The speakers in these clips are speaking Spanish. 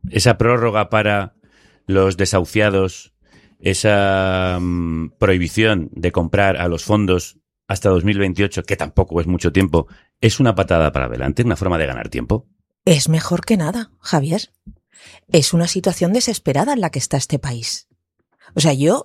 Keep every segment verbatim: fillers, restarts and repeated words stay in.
esa prórroga para los desahuciados, esa um, prohibición de comprar a los fondos hasta dos mil veintiocho, que tampoco es mucho tiempo, ¿es una patada para adelante, una forma de ganar tiempo? Es mejor que nada, Javier. Es una situación desesperada en la que está este país. O sea, yo,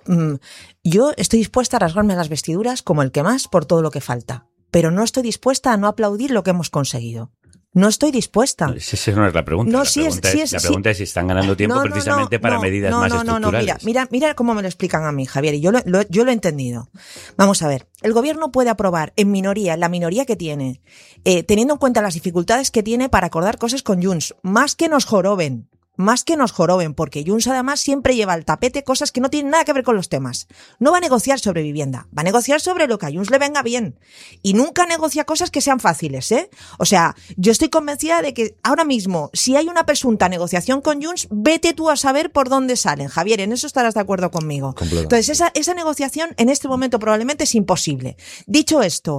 yo estoy dispuesta a rasgarme las vestiduras como el que más por todo lo que falta, pero no estoy dispuesta a no aplaudir lo que hemos conseguido. No estoy dispuesta. Esa no es la pregunta. No, la sí pregunta, es, es, sí es, la pregunta sí. es si están ganando tiempo no, no, precisamente no, para no, medidas no, más no, estructurales. No, no, mira, mira, mira cómo me lo explican a mí, Javier, y yo lo, lo, yo lo he entendido. Vamos a ver, el gobierno puede aprobar en minoría, en la minoría que tiene, eh, teniendo en cuenta las dificultades que tiene para acordar cosas con Junts, más que nos joroben. Más que nos joroben, porque Junts además siempre lleva al tapete cosas que no tienen nada que ver con los temas. No va a negociar sobre vivienda, va a negociar sobre lo que a Junts le venga bien. Y nunca negocia cosas que sean fáciles, ¿eh? O sea, yo estoy convencida de que ahora mismo, si hay una presunta negociación con Junts, vete tú a saber por dónde salen. Javier, en eso estarás de acuerdo conmigo. Entonces, esa, esa negociación en este momento probablemente es imposible. Dicho esto,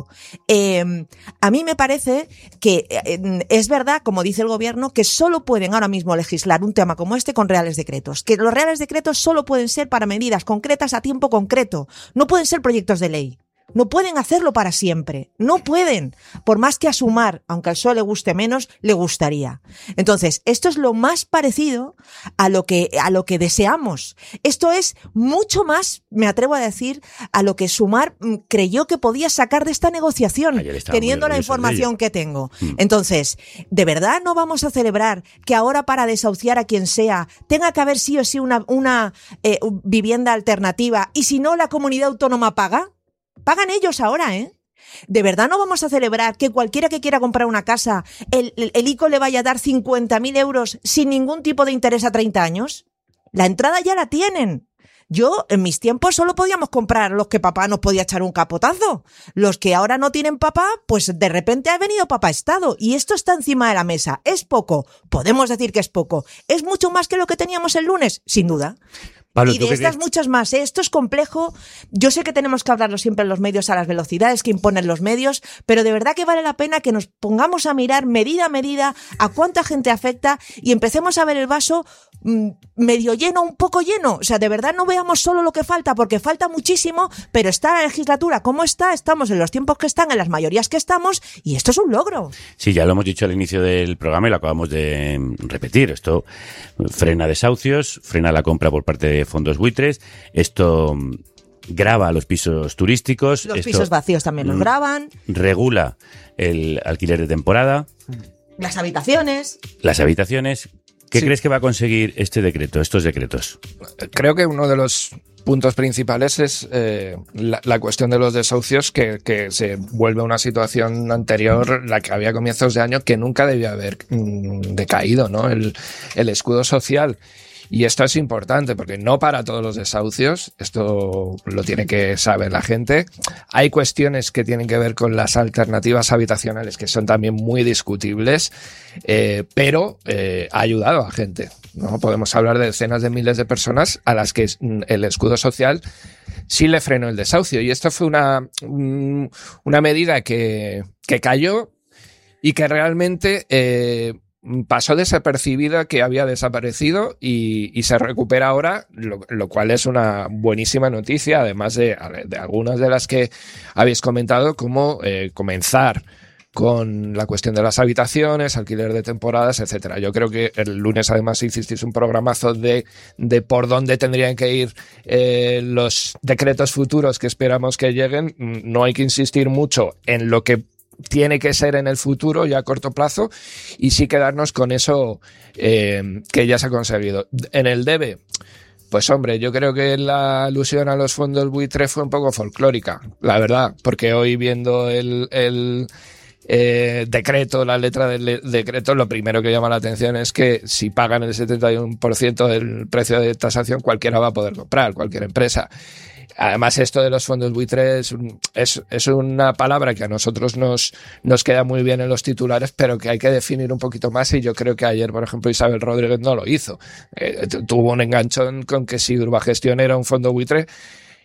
eh, a mí me parece que eh, es verdad, como dice el gobierno, que solo pueden ahora mismo legislar un tema como este con reales decretos, que los reales decretos solo pueden ser para medidas concretas a tiempo concreto, no pueden ser proyectos de ley. No pueden hacerlo para siempre, no pueden, por más que a Sumar, aunque al P S O E le guste menos, le gustaría. Entonces, esto es lo más parecido a lo que, a lo que deseamos. Esto es mucho más, me atrevo a decir, a lo que Sumar creyó que podía sacar de esta negociación, teniendo la información que tengo. Mm. Entonces, ¿de verdad no vamos a celebrar que ahora para desahuciar a quien sea tenga que haber sí o sí una, una eh, vivienda alternativa y si no la comunidad autónoma paga? Pagan ellos ahora, ¿eh? ¿De verdad no vamos a celebrar que cualquiera que quiera comprar una casa, el, el, el I C O le vaya a dar cincuenta mil euros sin ningún tipo de interés a treinta años? La entrada ya la tienen. Yo, en mis tiempos, solo podíamos comprar los que papá nos podía echar un capotazo. Los que ahora no tienen papá, pues de repente ha venido papá Estado. Y esto está encima de la mesa. ¿Es poco? Podemos decir que es poco. ¿Es mucho más que lo que teníamos el lunes? Sin duda. Pablo, y de estas crees? Muchas más, ¿eh? Esto es complejo. Yo sé que tenemos que hablarlo siempre en los medios a las velocidades que imponen los medios, pero de verdad que vale la pena que nos pongamos a mirar medida a medida a cuánta gente afecta y empecemos a ver el vaso mmm, medio lleno, un poco lleno. O sea, de verdad no veamos solo lo que falta, porque falta muchísimo, pero está la legislatura como está, estamos en los tiempos que están, en las mayorías que estamos, y esto es un logro. Sí, ya lo hemos dicho al inicio del programa y lo acabamos de repetir. Esto frena desahucios, frena la compra por parte de fondos buitres, esto grava los pisos turísticos. Los esto pisos vacíos también los graban. Regula el alquiler de temporada. Las habitaciones. Las habitaciones. ¿Qué sí. crees que va a conseguir este decreto, estos decretos? Creo que uno de los puntos principales es eh, la, la cuestión de los desahucios, que, que se vuelve una situación anterior, la que había a comienzos de año, que nunca debía haber mm, decaído, ¿no? El, el escudo social. Y esto es importante porque no para todos los desahucios, esto lo tiene que saber la gente. Hay cuestiones que tienen que ver con las alternativas habitacionales que son también muy discutibles, eh, pero eh, ha ayudado a gente, ¿no? Podemos hablar de decenas de miles de personas a las que el escudo social sí le frenó el desahucio. Y esto fue una, una medida que, que cayó y que realmente Eh, pasó desapercibida, que había desaparecido y, y se recupera ahora, lo, lo cual es una buenísima noticia, además de, de algunas de las que habéis comentado, como eh, comenzar con la cuestión de las habitaciones, alquiler de temporadas, etcétera. Yo creo que el lunes además hicisteis un programazo de, de por dónde tendrían que ir eh, los decretos futuros que esperamos que lleguen. No hay que insistir mucho en lo que tiene que ser en el futuro ya a corto plazo y sí quedarnos con eso eh, que ya se ha conseguido. En el debe, pues hombre, yo creo que la alusión a los fondos buitre fue un poco folclórica, la verdad, porque hoy viendo el, el eh, decreto, la letra del le- decreto, lo primero que llama la atención es que si pagan el setenta y uno por ciento del precio de tasación, cualquiera va a poder comprar, cualquier empresa. Además, esto de los fondos buitre es, es, es una palabra que a nosotros nos, nos queda muy bien en los titulares, pero que hay que definir un poquito más, y yo creo que ayer, por ejemplo, Isabel Rodríguez no lo hizo. Eh, tuvo un enganchón con que si Urbagestión era un fondo buitre,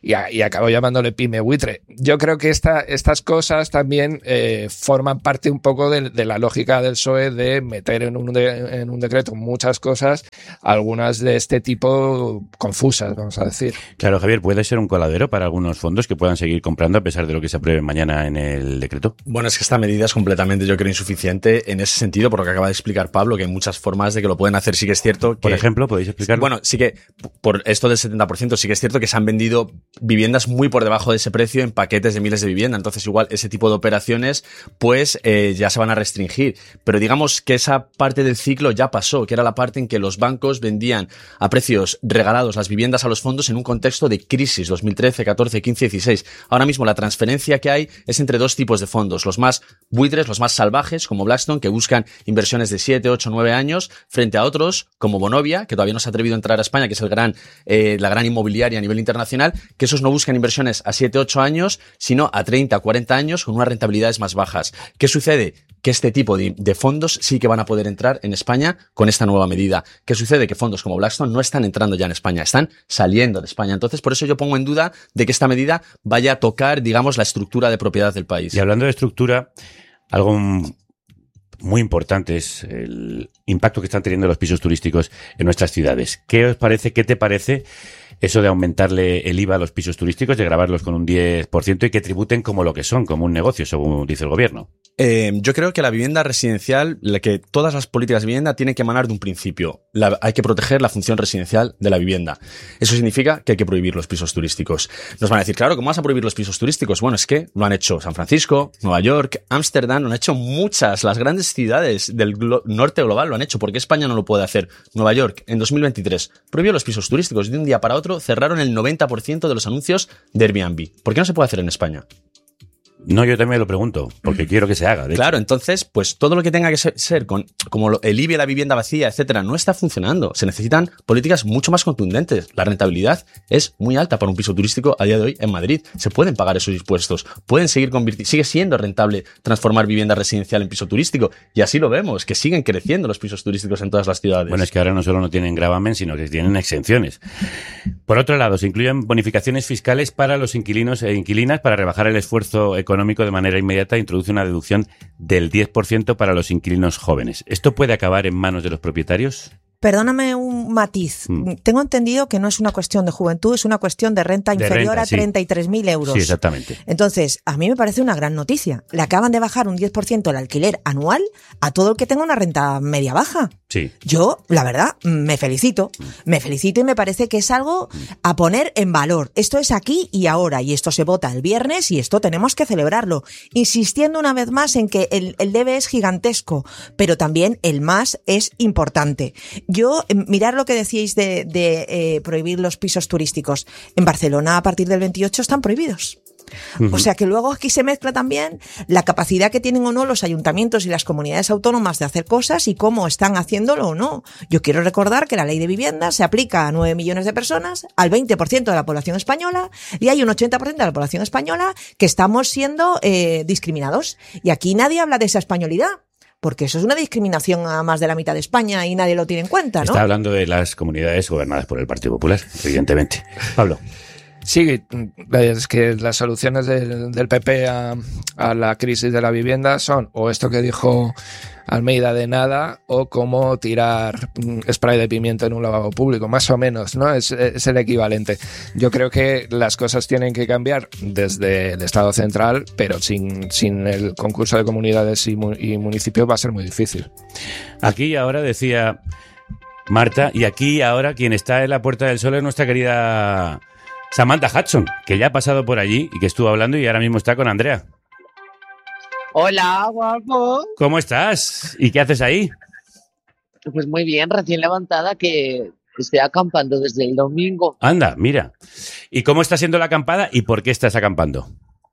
y, a, y acabó llamándole pyme buitre. Yo creo que esta, estas cosas también eh, forman parte un poco de, de la lógica del P S O E de meter en un, de, en un decreto muchas cosas, algunas de este tipo confusas, vamos a decir. Claro, Javier, puede ser un coladero para algunos fondos que puedan seguir comprando a pesar de lo que se apruebe mañana en el decreto. Bueno, es que esta medida es completamente, yo creo, insuficiente en ese sentido, por lo que acaba de explicar Pablo, que hay muchas formas de que lo pueden hacer. Sí que es cierto que... Por ejemplo, ¿podéis explicarlo? Bueno, sí que por esto del setenta por ciento sí que es cierto que se han vendido viviendas muy por debajo de ese precio en paquetes de miles de viviendas. Entonces, igual, ese tipo de operaciones, pues, eh, ya se van a restringir. Pero digamos que esa parte del ciclo ya pasó, que era la parte en que los bancos vendían a precios regalados las viviendas a los fondos en un contexto de crisis, dos mil trece, catorce, quince, dieciséis. Ahora mismo la transferencia que hay es entre dos tipos de fondos, los más buitres, los más salvajes, como Blackstone, que buscan inversiones de siete, ocho, nueve años, frente a otros, como Vonovia, que todavía no se ha atrevido a entrar a España, que es el gran, eh, la gran inmobiliaria a nivel internacional, que esos no buscan inversiones a siete, ocho años, sino a treinta, cuarenta años con unas rentabilidades más bajas. ¿Qué sucede? Que este tipo de, de fondos sí que van a poder entrar en España con esta nueva medida. ¿Qué sucede? Que fondos como Blackstone no están entrando ya en España, están saliendo de España. Entonces, por eso yo pongo en duda de que esta medida vaya a tocar, digamos, la estructura de propiedad del país. Y hablando de estructura, algo muy importante es el impacto que están teniendo los pisos turísticos en nuestras ciudades. ¿Qué os parece, qué te parece eso de aumentarle el I V A a los pisos turísticos, de gravarlos con un diez por ciento y que tributen como lo que son, como un negocio, según dice el gobierno? Eh, yo creo que la vivienda residencial, la que todas las políticas de vivienda tienen que emanar de un principio. La, hay que proteger la función residencial de la vivienda. Eso significa que hay que prohibir los pisos turísticos. Nos van a decir, claro, ¿cómo vas a prohibir los pisos turísticos? Bueno, es que lo han hecho San Francisco, Nueva York, Ámsterdam, lo han hecho muchas, las grandes ciudades del glo- norte global lo han hecho. ¿Por qué España no lo puede hacer? Nueva York, en dos mil veintitrés, prohibió los pisos turísticos. De un día para otro cerraron el noventa por ciento de los anuncios de Airbnb. ¿Por qué no se puede hacer en España? No, yo también lo pregunto, porque quiero que se haga. De Claro, hecho. entonces, pues todo lo que tenga que ser, ser con, como lo, el I B I, la vivienda vacía, etcétera, no está funcionando. Se necesitan políticas mucho más contundentes. La rentabilidad es muy alta para un piso turístico a día de hoy en Madrid. Se pueden pagar esos impuestos, pueden seguir convirtiendo, sigue siendo rentable transformar vivienda residencial en piso turístico. Y así lo vemos, que siguen creciendo los pisos turísticos en todas las ciudades. Bueno, es que ahora no solo no tienen gravamen, sino que tienen exenciones. Por otro lado, se incluyen bonificaciones fiscales para los inquilinos e inquilinas para rebajar el esfuerzo económico de manera inmediata. Introduce una deducción del diez por ciento para los inquilinos jóvenes. ¿Esto puede acabar en manos de los propietarios? Perdóname un matiz. Mm. Tengo entendido que no es una cuestión de juventud, es una cuestión de renta de inferior renta, a treinta y tres mil euros. Sí, exactamente. Entonces, a mí me parece una gran noticia. Le acaban de bajar un diez por ciento el alquiler anual a todo el que tenga una renta media baja. Sí. Yo, la verdad, me felicito. Me felicito y me parece que es algo a poner en valor. Esto es aquí y ahora, y esto se vota el viernes y esto tenemos que celebrarlo. Insistiendo una vez más en que el, el debe es gigantesco, pero también el más es importante. Yo, mirar lo que decíais de, de eh, prohibir los pisos turísticos. En Barcelona, a partir del veintiocho, están prohibidos. O sea que luego aquí se mezcla también la capacidad que tienen o no los ayuntamientos y las comunidades autónomas de hacer cosas y cómo están haciéndolo o no. Yo quiero recordar que la ley de vivienda se aplica a nueve millones de personas, al veinte por ciento de la población española, y hay un ochenta por ciento de la población española que estamos siendo eh, discriminados. Y aquí nadie habla de esa españolidad. Porque eso es una discriminación a más de la mitad de España y nadie lo tiene en cuenta, ¿no? Está hablando de las comunidades gobernadas por el Partido Popular, evidentemente. Pablo. Sí, es que las soluciones del, del P P a, a la crisis de la vivienda son o esto que dijo Almeida de nada o cómo tirar spray de pimienta en un lavabo público, más o menos, ¿no? Es, es el equivalente. Yo creo que las cosas tienen que cambiar desde el Estado central, pero sin, sin el concurso de comunidades y, y municipios va a ser muy difícil. Aquí y ahora decía Marta, y aquí y ahora quien está en la Puerta del Sol es nuestra querida Samantha Hudson, que ya ha pasado por allí y que estuvo hablando y ahora mismo está con Andrea. Hola, guapo. ¿Cómo estás? ¿Y qué haces ahí? Pues muy bien, recién levantada, que estoy acampando desde el domingo. Anda, mira. ¿Y cómo está siendo la acampada y por qué estás acampando?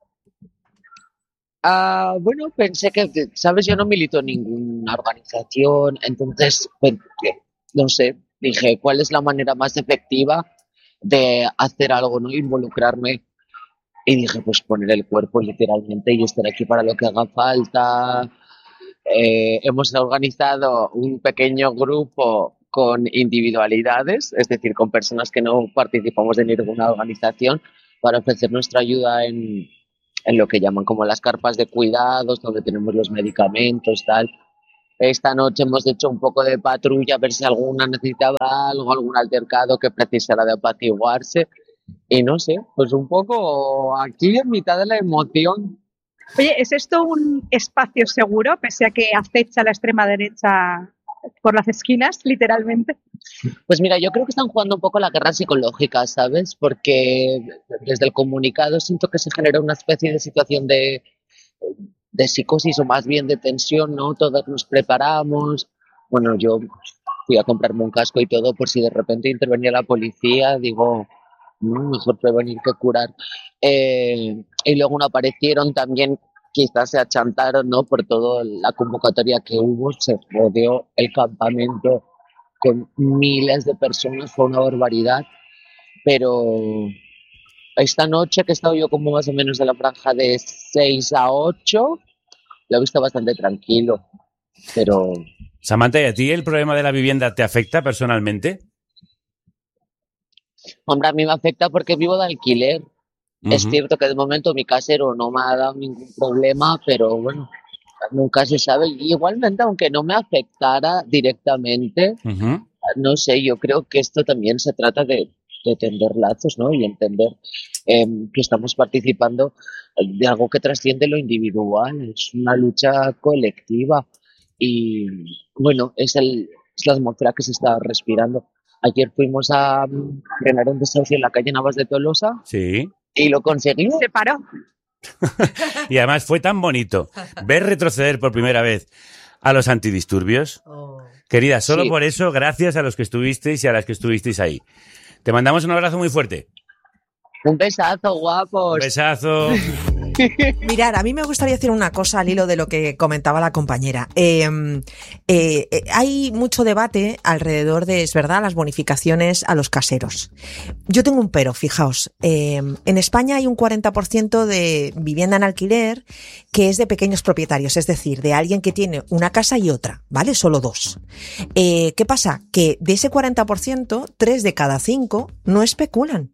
Ah, bueno, pensé que, ¿sabes? Yo no milito en ninguna organización, entonces, no sé, dije, ¿cuál es la manera más efectiva de hacer algo, no involucrarme? Y dije, pues poner el cuerpo literalmente y estar aquí para lo que haga falta. Eh, hemos organizado un pequeño grupo con individualidades, es decir, con personas que no participamos de ninguna organización, para ofrecer nuestra ayuda en, en lo que llaman como las carpas de cuidados, donde tenemos los medicamentos, tal. Esta noche hemos hecho un poco de patrulla a ver si alguna necesitaba algo, algún altercado que precisara de apaciguarse. Y no sé, pues un poco aquí en mitad de la emoción. Oye, ¿es esto un espacio seguro, pese a que acecha la extrema derecha por las esquinas, literalmente? Pues mira, yo creo que están jugando un poco la guerra psicológica, ¿sabes? Porque desde el comunicado siento que se genera una especie de situación de, de psicosis o más bien de tensión, ¿no? Todos nos preparamos. Bueno, yo fui a comprarme un casco y todo por si de repente intervenía la policía, digo, no, mejor prevenir que curar. Eh, y luego no aparecieron también, quizás se achantaron, ¿no? Por toda la convocatoria que hubo, se rodeó el campamento con miles de personas, fue una barbaridad, pero esta noche que he estado yo como más o menos de la franja de seis a ocho, lo he visto bastante tranquilo, pero... Samantha, ¿y a ti el problema de la vivienda te afecta personalmente? Hombre, a mí me afecta porque vivo de alquiler. Uh-huh. Es cierto que de momento mi casero no me ha dado ningún problema, pero bueno, nunca se sabe. Y igualmente, aunque no me afectara directamente, Uh-huh. no sé, yo creo que esto también se trata de, de tender lazos, ¿no? Y entender eh, que estamos participando de algo que trasciende lo individual, es una lucha colectiva. Y bueno, es, el, es la atmósfera que se está respirando. Ayer fuimos a frenar un desahucio en la calle Navas de Tolosa. Sí. Y lo conseguimos. Se paró. Y además fue tan bonito ver retroceder por primera vez a los antidisturbios. Oh. Querida, solo Sí. por eso, gracias a los que estuvisteis y a las que estuvisteis ahí. Te mandamos un abrazo muy fuerte. Un besazo, guapos. Un besazo. Mirad, a mí me gustaría decir una cosa al hilo de lo que comentaba la compañera. Eh, eh, eh, hay mucho debate alrededor de, es verdad, las bonificaciones a los caseros. Yo tengo un pero, fijaos. Eh, en España hay un cuarenta por ciento de vivienda en alquiler que es de pequeños propietarios, es decir, de alguien que tiene una casa y otra, ¿vale? Solo dos. Eh, ¿Qué pasa? Que de ese cuarenta por ciento, tres de cada cinco no especulan.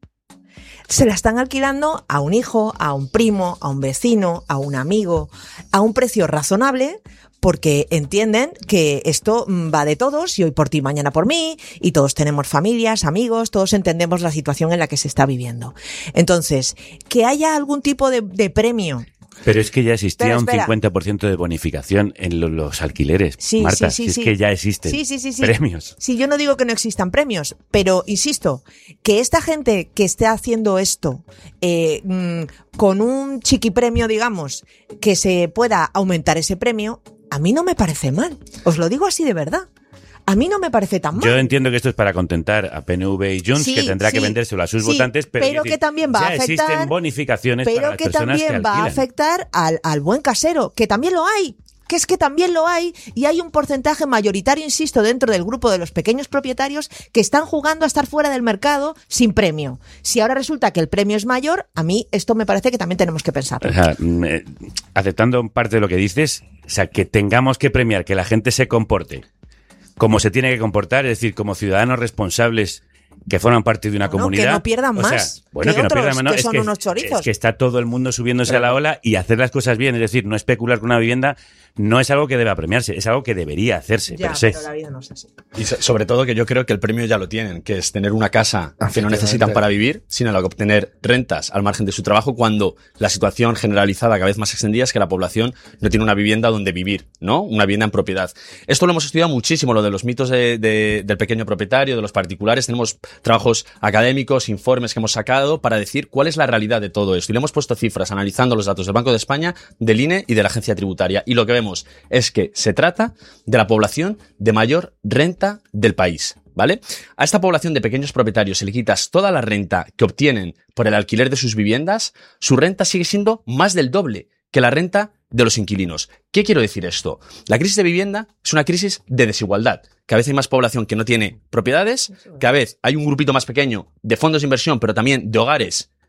Se la están alquilando a un hijo, a un primo, a un vecino, a un amigo, a un precio razonable, porque entienden que esto va de todos y hoy por ti, mañana por mí, y todos tenemos familias, amigos, todos entendemos la situación en la que se está viviendo. Entonces, que haya algún tipo de, de premio. Pero es que ya existía Pero un espera. cincuenta por ciento de bonificación en lo- los alquileres. Sí, Marta, sí, sí, si es sí. que ya existen Sí, sí, sí, sí. premios. Sí, yo no digo que no existan premios, pero insisto, que esta gente que esté haciendo esto eh, mm, con un chiquipremio, digamos, que se pueda aumentar ese premio, a mí no me parece mal. Os lo digo así de verdad. A mí no me parece tan mal. Yo entiendo que esto es para contentar a P N V y Junts, Sí, que tendrá sí, que vendérselo a sus sí, votantes, pero, pero es decir, que también va ya a afectar- existen bonificaciones para Pero las que personas también que va a alquilan. afectar al, al buen casero, que también lo hay. Que es que también lo hay y hay un porcentaje mayoritario, insisto, dentro del grupo de los pequeños propietarios que están jugando a estar fuera del mercado sin premio. Si ahora resulta que el premio es mayor, a mí esto me parece que también tenemos que pensarlo. O sea, mm, eh, aceptando parte de lo que dices, o sea, que tengamos que premiar que la gente se comporte como se tiene que comportar, es decir, como ciudadanos responsables que forman parte de una Bueno, comunidad. que no pierdan O sea, más bueno, que que no otros, pierdan más, no, que es son unos chorizos. Es que está todo el mundo subiéndose a la ola y hacer las cosas bien, es decir, no especular con una vivienda no es algo que deba premiarse, es algo que debería hacerse. Ya, per se. pero la vida no es así. Y so- sobre todo que yo creo que el premio ya lo tienen, que es tener una casa que no necesitan para vivir, sino la que obtener rentas al margen de su trabajo, cuando la situación generalizada cada vez más extendida es que la población no tiene una vivienda donde vivir, ¿no? Una vivienda en propiedad. Esto lo hemos estudiado muchísimo, lo de los mitos de, de, del pequeño propietario, de los particulares. Tenemos trabajos académicos, informes que hemos sacado para decir cuál es la realidad de todo esto. Y le hemos puesto cifras analizando los datos del Banco de España, del I N E y de la Agencia Tributaria. Y lo que vemos es que se trata de la población de mayor renta del país, ¿vale? A esta población de pequeños propietarios, si le quitas toda la renta que obtienen por el alquiler de sus viviendas, su renta sigue siendo más del doble que la renta de los inquilinos. ¿Qué quiero decir esto? La crisis de vivienda es una crisis de desigualdad. Cada vez hay más población que no tiene propiedades, cada vez hay un grupito más pequeño de fondos de inversión, pero también de hogares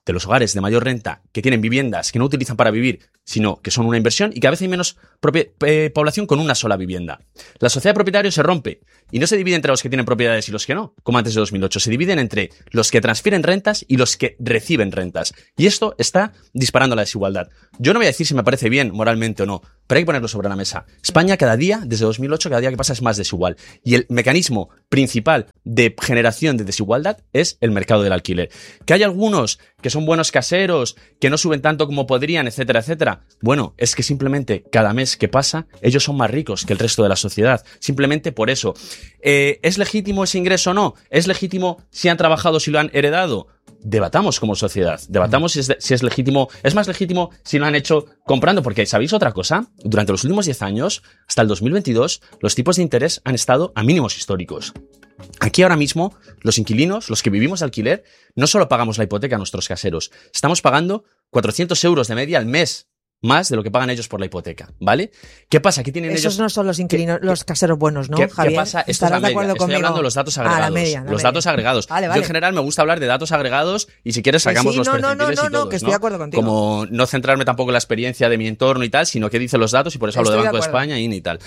de los hogares de mayor renta que tienen viviendas que no utilizan para vivir, sino que son una inversión y cada vez hay menos propi- eh, población con una sola vivienda. La sociedad de propietarios se rompe y no se divide entre los que tienen propiedades y los que no, como antes de dos mil ocho. Se dividen entre los que transfieren rentas y los que reciben rentas. Y esto está disparando la desigualdad. Yo no voy a decir si me parece bien moralmente o no, pero hay que ponerlo sobre la mesa. España cada día, desde dos mil ocho, cada día que pasa es más desigual. Y el mecanismo principal de generación de desigualdad es el mercado del alquiler. Que hay algunos que son buenos caseros, que no suben tanto como podrían, etcétera, etcétera. Bueno, es que simplemente cada mes que pasa, ellos son más ricos que el resto de la sociedad. Simplemente por eso. Eh, ¿Es legítimo ese ingreso o no? ¿Es legítimo si han trabajado, si lo han heredado? Debatamos como sociedad, debatamos si es, de, si es legítimo, es más legítimo si lo han hecho comprando, porque ¿sabéis otra cosa? Durante los últimos diez años, hasta el dos mil veintidós, los tipos de interés han estado a mínimos históricos. Aquí ahora mismo, los inquilinos, los que vivimos de alquiler, no solo pagamos la hipoteca a nuestros caseros, estamos pagando cuatrocientos euros de media al mes, más de lo que pagan ellos por la hipoteca, ¿vale? ¿Qué pasa? ¿Qué tienen Esos ellos? no son los inquilinos, ¿Qué, los caseros buenos, ¿no, ¿qué, Javier? ¿Qué pasa? Esto es ¿Estarás la de acuerdo media. Estoy conmigo? hablando de los datos agregados. Ah, la media, la los media. datos agregados. Vale, Yo vale. en general me gusta hablar de datos agregados y si quieres sacamos sí, los no, no, no, percentiles no, y todo, no, que estoy de acuerdo contigo. Como no centrarme tampoco en la experiencia de mi entorno y tal, sino que dicen los datos y por eso hablo Estoy de de Banco de, acuerdo. España, I N E y tal.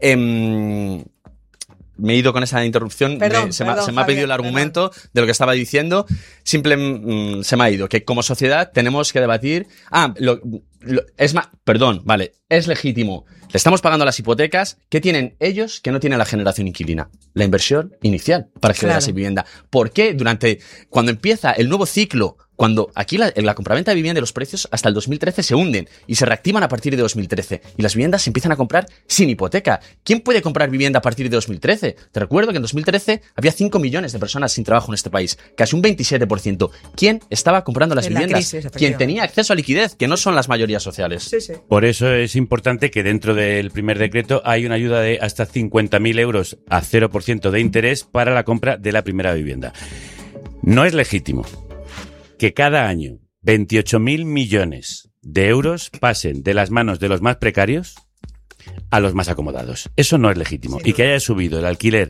Eh, me he ido con esa interrupción, Perdón, me- se, me, perdón, se me ha Javier, pedido el argumento de lo que estaba diciendo, simple mm, se me ha ido, que como sociedad tenemos que debatir, ah, lo, lo- es más, perdón, vale, es legítimo, le estamos pagando las hipotecas, ¿qué tienen ellos que no tiene la generación inquilina? La inversión inicial para generar Claro. esa vivienda. ¿Por qué durante, cuando empieza el nuevo ciclo, cuando aquí la, en la compraventa de vivienda y los precios hasta el dos mil trece se hunden y se reactivan a partir de dos mil trece y las viviendas se empiezan a comprar sin hipoteca? ¿Quién puede comprar vivienda a partir de dos mil trece? Te recuerdo que en dos mil trece había cinco millones de personas sin trabajo en este país, casi un veintisiete por ciento. ¿Quién estaba comprando las En la viviendas? crisis, Quien efectivamente. tenía acceso a liquidez, que no son las mayorías sociales. Sí, sí. Por eso es importante que dentro del primer decreto hay una ayuda de hasta cincuenta mil euros a cero por ciento de interés para la compra de la primera vivienda. No es legítimo que cada año veintiocho mil millones de euros pasen de las manos de los más precarios a los más acomodados. Eso no es legítimo. Sí, y que haya subido el alquiler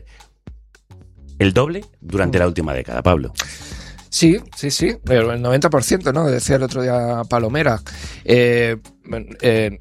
el doble durante la última década, Pablo. Sí, sí, sí, pero el noventa por ciento, ¿no? Decía el otro día Palomera. Eh, eh,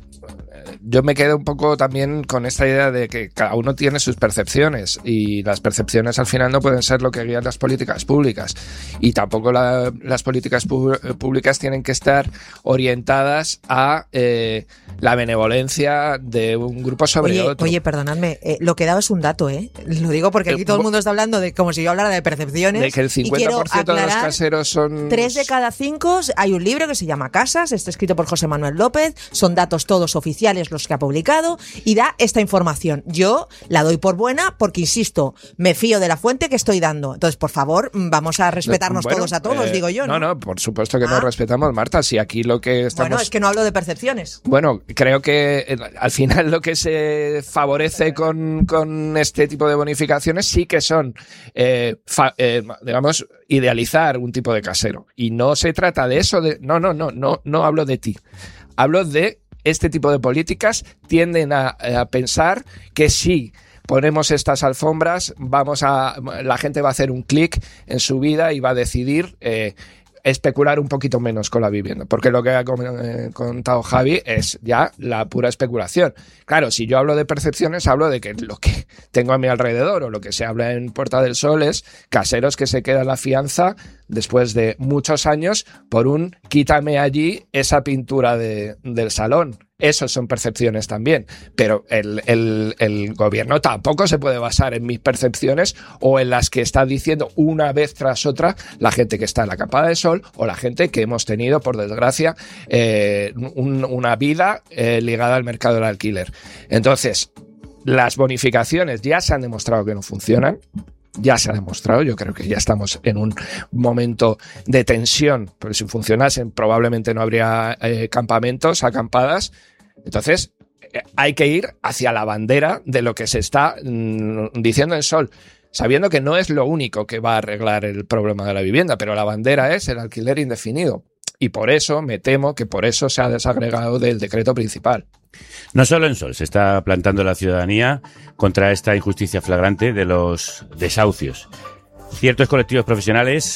yo me quedo un poco también con esta idea de que cada uno tiene sus percepciones y las percepciones al final no pueden ser lo que guían las políticas públicas y tampoco la, las políticas pu- públicas tienen que estar orientadas a eh, la benevolencia de un grupo sobre Oye, otro. oye, perdonadme, eh, lo que he dado es un dato, ¿eh? Lo digo porque aquí Eh, todo el bo- mundo está hablando de como si yo hablara de percepciones. de que el y cincuenta quiero por ciento de los aclarar, caseros son... Tres de cada cinco, hay un libro que se llama Casas, está escrito por José Manuel López, son datos todos oficiales los que ha publicado y da esta información. Yo la doy por buena porque, insisto, me fío de la fuente que estoy dando. Entonces, por favor, vamos a respetarnos Bueno, todos a todos, eh, digo yo, ¿no? No, no, por supuesto que Ah. nos respetamos, Marta. Si aquí lo que estamos... Bueno, es que no hablo de percepciones. Bueno, creo que eh, al final lo que se favorece con, con este tipo de bonificaciones sí que son, eh, fa- eh, digamos, idealizar un tipo de casero. Y no se trata de eso, de no, no, no, no, no hablo de ti. Hablo de este tipo de políticas tienden a, a pensar que sí ponemos estas alfombras, vamos a, la gente va a hacer un clic en su vida y va a decidir eh, especular un poquito menos con la vivienda, porque lo que ha com- eh, contado Javi es ya la pura especulación. Claro, si yo hablo de percepciones, hablo de que lo que tengo a mi alrededor o lo que se habla en Puerta del Sol es caseros que se quedan la fianza después de muchos años por un quítame allí esa pintura de, del salón. Esos son percepciones también, pero el, el, el gobierno tampoco se puede basar en mis percepciones o en las que está diciendo una vez tras otra la gente que está en la Campada de Sol o la gente que hemos tenido, por desgracia, eh, un, una vida eh, ligada al mercado del alquiler. Entonces, las bonificaciones ya se han demostrado que no funcionan. Ya se ha demostrado, yo creo que ya estamos en un momento de tensión, pero si funcionasen probablemente no habría eh, campamentos, acampadas. Entonces eh, hay que ir hacia la bandera de lo que se está mm, diciendo en Sol, sabiendo que no es lo único que va a arreglar el problema de la vivienda, pero la bandera es el alquiler indefinido. Y por eso, me temo que por eso se ha desagregado del decreto principal. No solo en Sol, se está plantando la ciudadanía contra esta injusticia flagrante de los desahucios. Ciertos colectivos profesionales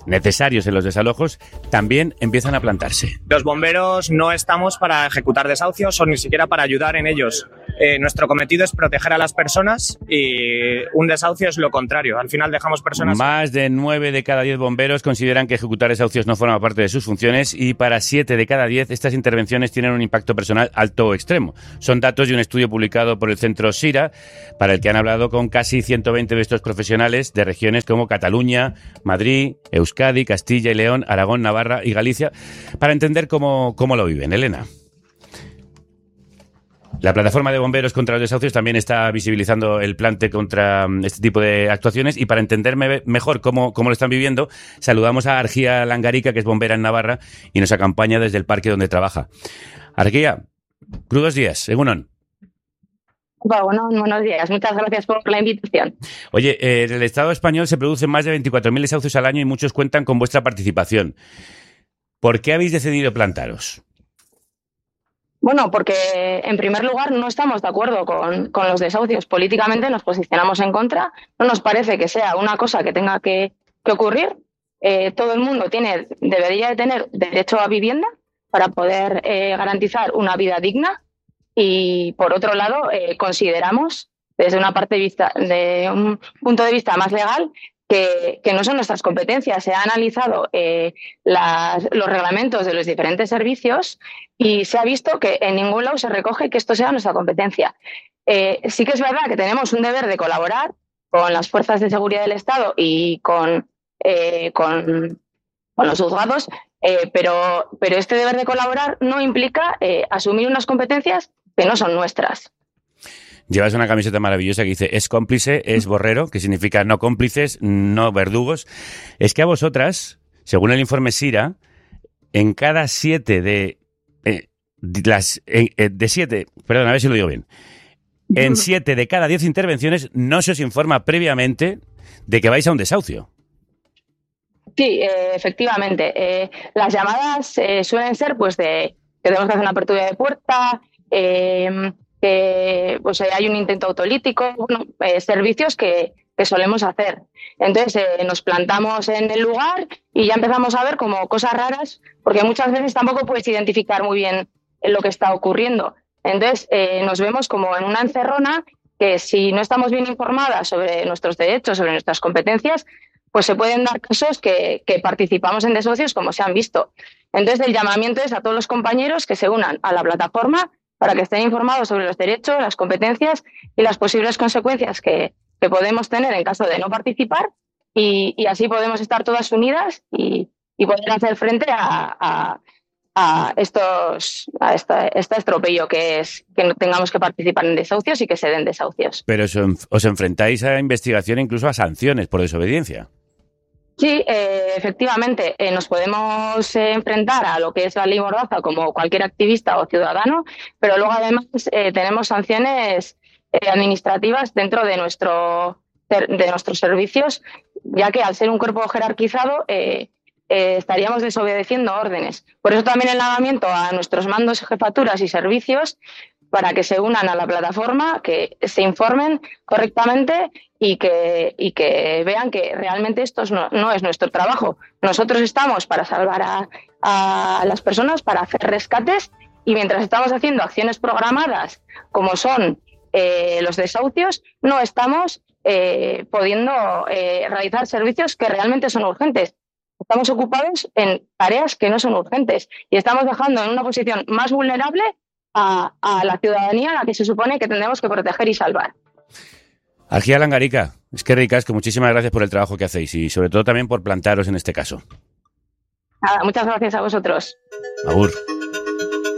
necesarios en los desalojos también empiezan a plantarse. Los bomberos no estamos para ejecutar desahucios o ni siquiera para ayudar en ellos. Eh, nuestro cometido es proteger a las personas y un desahucio es lo contrario. Al final dejamos personas... Más de nueve de cada diez bomberos consideran que ejecutar desahucios no forma parte de sus funciones y para siete de cada diez estas intervenciones tienen un impacto personal alto o extremo. Son datos de un estudio publicado por el Centro Sira, para el que han hablado con casi ciento veinte de estos profesionales de regiones como Cataluña, Madrid, Euskadi, Castilla y León, Aragón, Navarra y Galicia, para entender cómo, cómo lo viven. Elena. La plataforma de bomberos contra los desahucios también está visibilizando el plante contra este tipo de actuaciones y para entenderme mejor cómo, cómo lo están viviendo, saludamos a Argía Langarica, que es bombera en Navarra y nos acompaña desde el parque donde trabaja. Argía, crudos días, egunon. Bueno, buenos días, muchas gracias por la invitación. Oye, eh, en el Estado español se producen más de veinticuatro mil desahucios al año y muchos cuentan con vuestra participación. ¿Por qué habéis decidido plantaros? Bueno, porque en primer lugar no estamos de acuerdo con, con los desahucios. Políticamente nos posicionamos en contra. No nos parece que sea una cosa que tenga que, que ocurrir. Eh, todo el mundo tiene, debería de tener derecho a vivienda para poder eh, garantizar una vida digna. Y por otro lado, eh, consideramos, desde una parte de vista, de un punto de vista más legal, que, que no son nuestras competencias. Se ha analizado eh, las, los reglamentos de los diferentes servicios y se ha visto que en ningún lado se recoge que esto sea nuestra competencia. Eh, sí que es verdad que tenemos un deber de colaborar con las fuerzas de seguridad del Estado y con, eh, con, con los juzgados, eh, pero, pero este deber de colaborar no implica eh, asumir unas competencias que no son nuestras. Llevas una camiseta maravillosa que dice es cómplice, es borrero, que significa no cómplices, no verdugos. Es que a vosotras, según el informe Sira, en cada siete de eh, las eh, de siete, perdón, a ver si lo digo bien, en siete de cada diez intervenciones no se os informa previamente de que vais a un desahucio. Sí, eh, efectivamente. Eh, las llamadas eh, suelen ser pues de que tenemos que hacer una apertura de puerta, eh, que pues hay un intento autolítico, bueno, eh, servicios que, que solemos hacer. Entonces eh, nos plantamos en el lugar y ya empezamos a ver como cosas raras, porque muchas veces tampoco puedes identificar muy bien lo que está ocurriendo. Entonces eh, nos vemos como en una encerrona que si no estamos bien informadas sobre nuestros derechos, sobre nuestras competencias, pues se pueden dar casos que, que participamos en desahucios como se han visto. Entonces el llamamiento es a todos los compañeros que se unan a la plataforma para que estén informados sobre los derechos, las competencias y las posibles consecuencias que, que podemos tener en caso de no participar y, y así podemos estar todas unidas y, y poder hacer frente a, a, a estos a esta, este estropello que es que no tengamos que participar en desahucios y que se den desahucios. Pero os, os enfrentáis a investigación e incluso a sanciones por desobediencia. Sí, eh, efectivamente, eh, nos podemos eh, enfrentar a lo que es la ley Mordaza como cualquier activista o ciudadano, pero luego además eh, tenemos sanciones eh, administrativas dentro de, nuestro, de nuestros servicios, ya que al ser un cuerpo jerarquizado eh, eh, estaríamos desobedeciendo órdenes. Por eso también el llamamiento a nuestros mandos, jefaturas y servicios para que se unan a la plataforma, que se informen correctamente y que, y que vean que realmente esto no, no es nuestro trabajo. Nosotros estamos para salvar a, a las personas, para hacer rescates y mientras estamos haciendo acciones programadas como son eh, los desahucios, no estamos eh, pudiendo eh, realizar servicios que realmente son urgentes. Estamos ocupados en tareas que no son urgentes y estamos dejando en una posición más vulnerable A, a la ciudadanía a la que se supone que tendremos que proteger y salvar. Argía Langarica, es que ricasco, muchísimas gracias por el trabajo que hacéis y sobre todo también por plantaros en este caso. Nada, muchas gracias a vosotros. Agur.